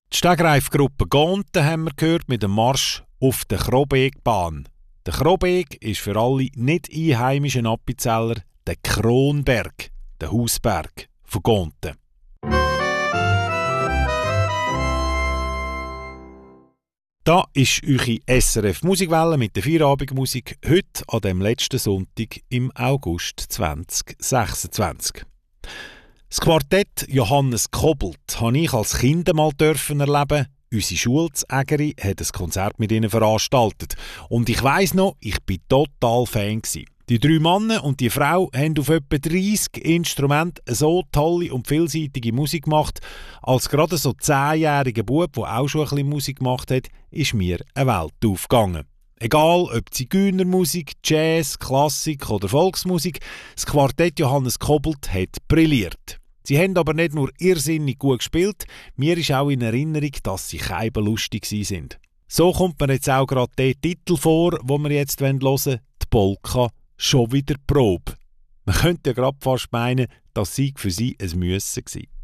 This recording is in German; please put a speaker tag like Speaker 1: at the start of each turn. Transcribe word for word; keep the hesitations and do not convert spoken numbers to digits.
Speaker 1: Die Stegreifgruppe Gonten haben wir gehört mit dem Marsch auf der Krobegbahn. Der Krobeg ist für alle nicht einheimischen Appenzeller der Kronberg, der Hausberg von Gonten. Da ist eure S R F Musikwelle mit der Feierabendmusik heute an dem letzten Sonntag im August zwanzig sechsundzwanzig. Das Quartett Johannes Kobelt habe ich als Kind mal dürfen erleben. Unsere Schulzägeri hat ein Konzert mit ihnen veranstaltet. Und ich weiss noch, ich war total Fan gewesen. Die drei Männer und die Frau haben auf etwa dreissig Instrumenten so tolle und vielseitige Musik gemacht. Als gerade so zehnjähriger Bub, der auch schon ein bisschen Musik gemacht hat, ist mir eine Welt aufgegangen. Egal ob Zigeunermusik, Jazz, Klassik oder Volksmusik, das Quartett Johannes Kobelt hat brilliert. Sie haben aber nicht nur irrsinnig gut gespielt, mir ist auch in Erinnerung, dass sie keibenlustig waren. So kommt mir jetzt auch gerade der Titel vor, den wir jetzt hören wollen, die Polka «Schon wieder Probe». Man könnte ja gerade fast meinen, das sei für sie ein Müssen gewesen.